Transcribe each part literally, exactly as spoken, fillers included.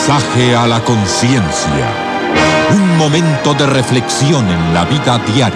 Mensaje a la conciencia. Un momento de reflexión en la vida diaria.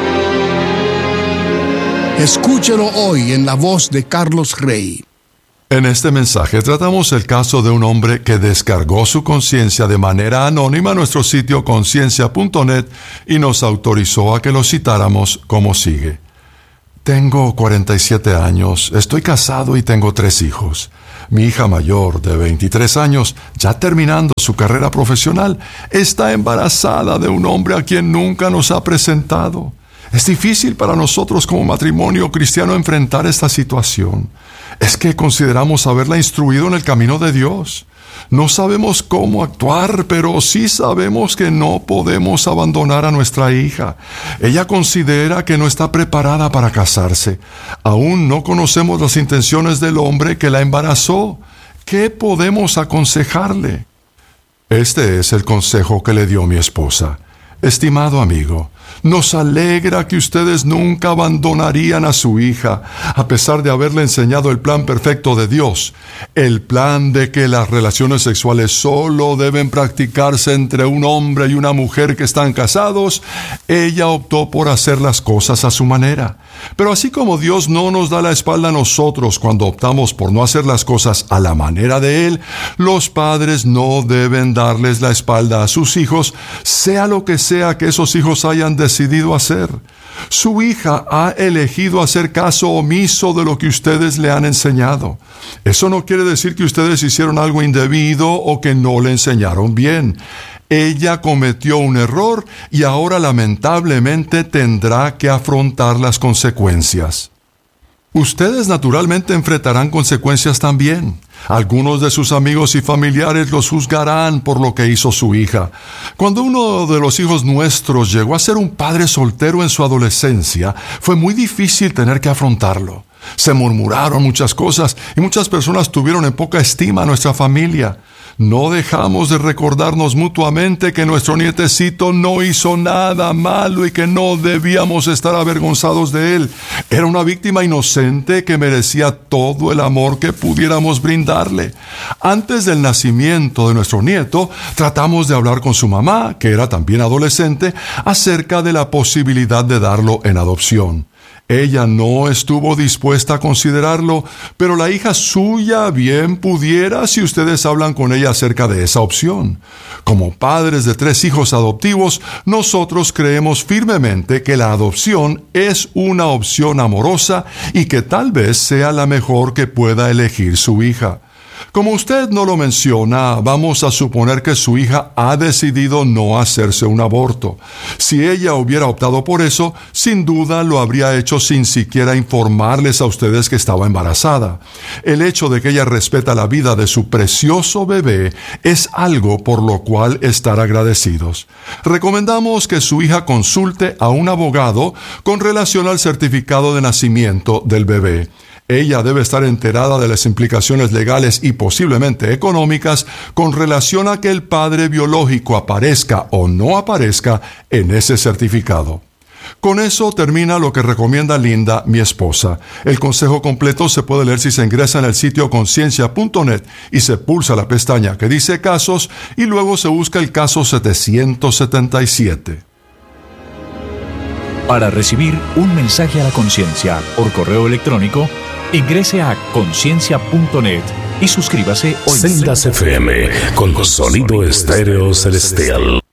Escúchelo hoy en la voz de Carlos Rey. En este mensaje tratamos el caso de un hombre que descargó su conciencia de manera anónima a nuestro sitio conciencia punto net y nos autorizó a que lo citáramos como sigue. Tengo cuarenta y siete años, estoy casado y tengo tres hijos. Mi hija mayor, de veintitrés años, ya terminando su carrera profesional, está embarazada de un hombre a quien nunca nos ha presentado. Es difícil para nosotros como matrimonio cristiano enfrentar esta situación. Es que consideramos haberla instruido en el camino de Dios. No sabemos cómo actuar, pero sí sabemos que no podemos abandonar a nuestra hija. Ella considera que no está preparada para casarse. Aún no conocemos las intenciones del hombre que la embarazó. ¿Qué podemos aconsejarle? Este es el consejo que le dio mi esposa. Estimado amigo, nos alegra que ustedes nunca abandonarían a su hija, a pesar de haberle enseñado el plan perfecto de Dios, el plan de que las relaciones sexuales solo deben practicarse entre un hombre y una mujer que están casados. Ella optó por hacer las cosas a su manera. Pero así como Dios no nos da la espalda a nosotros cuando optamos por no hacer las cosas a la manera de Él, los padres no deben darles la espalda a sus hijos, sea lo que sea que esos hijos hayan decidido hacer. Su hija ha elegido hacer caso omiso de lo que ustedes le han enseñado. Eso no quiere decir que ustedes hicieron algo indebido o que no le enseñaron bien. Ella cometió un error y ahora lamentablemente tendrá que afrontar las consecuencias. Ustedes naturalmente enfrentarán consecuencias también. Algunos de sus amigos y familiares los juzgarán por lo que hizo su hija. Cuando uno de los hijos nuestros llegó a ser un padre soltero en su adolescencia, fue muy difícil tener que afrontarlo. Se murmuraron muchas cosas y muchas personas tuvieron en poca estima a nuestra familia. No dejamos de recordarnos mutuamente que nuestro nietecito no hizo nada malo y que no debíamos estar avergonzados de él. Era una víctima inocente que merecía todo el amor que pudiéramos brindarle. Antes del nacimiento de nuestro nieto, tratamos de hablar con su mamá, que era también adolescente, acerca de la posibilidad de darlo en adopción. Ella no estuvo dispuesta a considerarlo, pero la hija suya bien pudiera si ustedes hablan con ella acerca de esa opción. Como padres de tres hijos adoptivos, nosotros creemos firmemente que la adopción es una opción amorosa y que tal vez sea la mejor que pueda elegir su hija. Como usted no lo menciona, vamos a suponer que su hija ha decidido no hacerse un aborto. Si ella hubiera optado por eso, sin duda lo habría hecho sin siquiera informarles a ustedes que estaba embarazada. El hecho de que ella respeta la vida de su precioso bebé es algo por lo cual estar agradecidos. Recomendamos que su hija consulte a un abogado con relación al certificado de nacimiento del bebé. Ella debe estar enterada de las implicaciones legales y posiblemente económicas con relación a que el padre biológico aparezca o no aparezca en ese certificado. Con eso termina lo que recomienda Linda, mi esposa. El consejo completo se puede leer si se ingresa en el sitio conciencia punto net y se pulsa la pestaña que dice casos y luego se busca el caso setecientos setenta y siete. Para recibir un mensaje a la conciencia por correo electrónico, ingrese a conciencia punto net y suscríbase hoy. Sendas F M con sonido estéreo celestial.